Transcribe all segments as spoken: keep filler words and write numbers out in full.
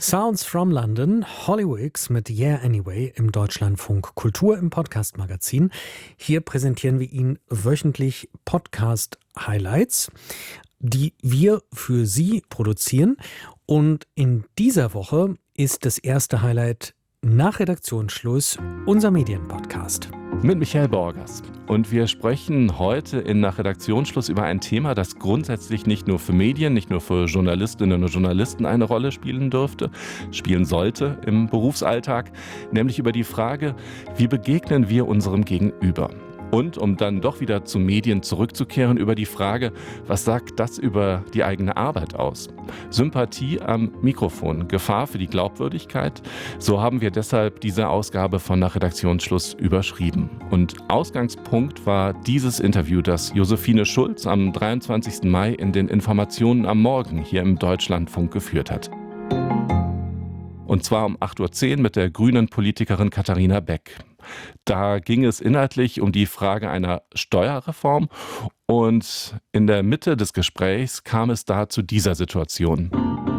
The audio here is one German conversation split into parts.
Sounds from London, Hollywood mit Yeah Anyway im Deutschlandfunk Kultur im Podcast-Magazin. Hier präsentieren wir Ihnen wöchentlich Podcast-Highlights, die wir für Sie produzieren. Und in dieser Woche ist das erste Highlight nach Redaktionsschluss unser Medienpodcast. Mit Michael Borgers. Und wir sprechen heute in Nach Redaktionsschluss über ein Thema, das grundsätzlich nicht nur für Medien, nicht nur für Journalistinnen und Journalisten eine Rolle spielen dürfte, spielen sollte im Berufsalltag, nämlich über die Frage, wie begegnen wir unserem Gegenüber? Und um dann doch wieder zu Medien zurückzukehren, über die Frage, was sagt das über die eigene Arbeit aus? Sympathie am Mikrofon, Gefahr für die Glaubwürdigkeit? So haben wir deshalb diese Ausgabe von Nach Redaktionsschluss überschrieben. Und Ausgangspunkt war dieses Interview, das Josephine Schulz am dreiundzwanzigsten Mai in den Informationen am Morgen hier im Deutschlandfunk geführt hat. Und zwar um acht Uhr zehn mit der grünen Politikerin Katharina Beck. Da ging es inhaltlich um die Frage einer Steuerreform und in der Mitte des Gesprächs kam es da zu dieser Situation.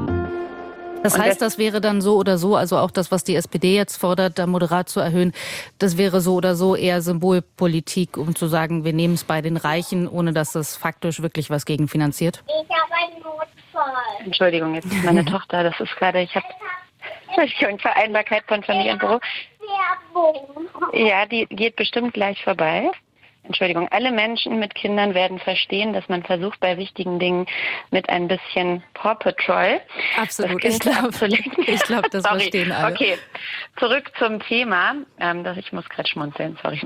Das heißt, das wäre dann so oder so, also auch das, was die S P D jetzt fordert, da moderat zu erhöhen, das wäre so oder so eher Symbolpolitik, um zu sagen, wir nehmen es bei den Reichen, ohne dass das faktisch wirklich was gegenfinanziert? Ich habe einen Notfall. Entschuldigung, jetzt ist meine Tochter, das ist gerade, ich habe Entschuldigung, Vereinbarkeit von Familie und Beruf. Werbung. Ja, die geht bestimmt gleich vorbei. Entschuldigung, alle Menschen mit Kindern werden verstehen, dass man versucht, bei wichtigen Dingen mit ein bisschen Paw Patrol Absolut, das ich Kind glaube, abzulenken. ich glaub, das Sorry. verstehen alle. Okay, zurück zum Thema. Ähm, das, ich muss gerade schmunzeln, sorry.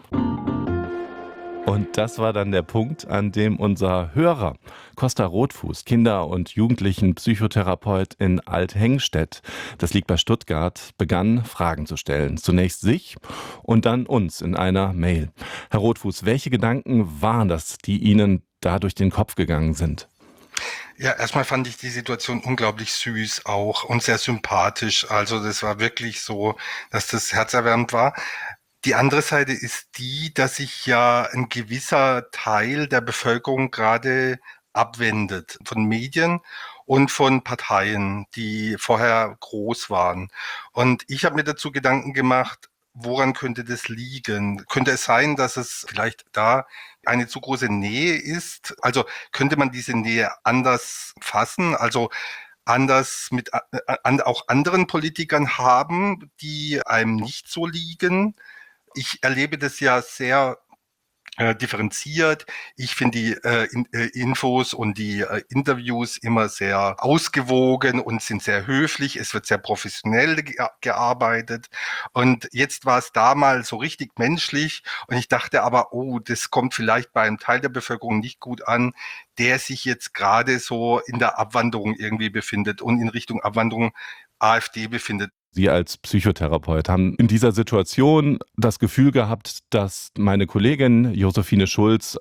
Und das war dann der Punkt, an dem unser Hörer, Costa Rotfuß, Kinder- und Jugendlichen-Psychotherapeut in Althengstedt, das liegt bei Stuttgart, begann, Fragen zu stellen. Zunächst sich und dann uns in einer Mail. Herr Rotfuß, welche Gedanken waren das, die Ihnen da durch den Kopf gegangen sind? Ja, erstmal fand ich die Situation unglaublich süß auch und sehr sympathisch. Also das war wirklich so, dass das herzerwärmend war. Die andere Seite ist die, dass sich ja ein gewisser Teil der Bevölkerung gerade abwendet von Medien und von Parteien, die vorher groß waren. Und ich habe mir dazu Gedanken gemacht, woran könnte das liegen? Könnte es sein, dass es vielleicht da eine zu große Nähe ist? Also könnte man diese Nähe anders fassen? Also anders mit äh, auch anderen Politikern haben, die einem nicht so liegen? Ich erlebe das ja sehr äh, differenziert. Ich finde die äh, in, äh, Infos und die äh, Interviews immer sehr ausgewogen und sind sehr höflich. Es wird sehr professionell ge- gearbeitet. Und jetzt war es da mal so richtig menschlich. Und ich dachte aber, oh, das kommt vielleicht bei einem Teil der Bevölkerung nicht gut an, der sich jetzt gerade so in der Abwanderung irgendwie befindet und in Richtung Abwanderung AfD befindet. Sie als Psychotherapeut haben in dieser Situation das Gefühl gehabt, dass meine Kollegin Josephine Schulz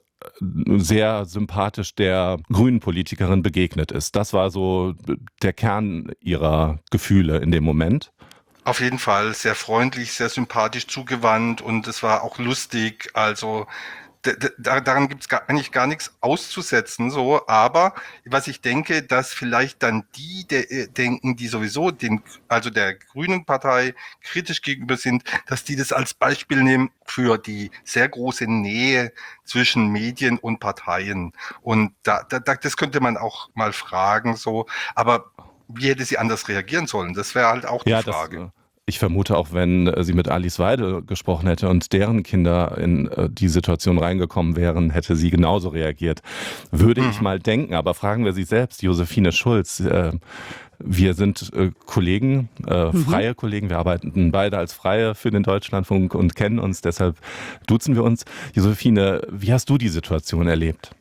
sehr sympathisch der grünen Politikerin begegnet ist. Das war so der Kern ihrer Gefühle in dem Moment. Auf jeden Fall sehr freundlich, sehr sympathisch zugewandt und es war auch lustig. Also d- d- daran gibt es gar, eigentlich gar nichts auszusetzen, so. Aber was ich denke, dass vielleicht dann die de- denken, die sowieso den, also der Grünen Partei kritisch gegenüber sind, dass die das als Beispiel nehmen für die sehr große Nähe zwischen Medien und Parteien. Und da, da, das könnte man auch mal fragen, so. Aber wie hätte sie anders reagieren sollen? Das wäre halt auch die Ja, Frage. Das, ich vermute auch, wenn äh, sie mit Alice Weidel gesprochen hätte und deren Kinder in äh, die Situation reingekommen wären, hätte sie genauso reagiert. Würde mhm. ich mal denken. Aber fragen wir sie selbst, Josephine Schulz. Äh, wir sind äh, Kollegen, äh, mhm. freie Kollegen. Wir arbeiten beide als Freie für den Deutschlandfunk und kennen uns. Deshalb duzen wir uns. Josephine, wie hast du die Situation erlebt?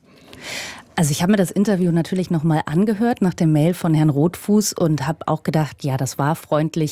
Also ich habe mir das Interview natürlich nochmal angehört nach der Mail von Herrn Rotfuß und habe auch gedacht, ja, das war freundlich,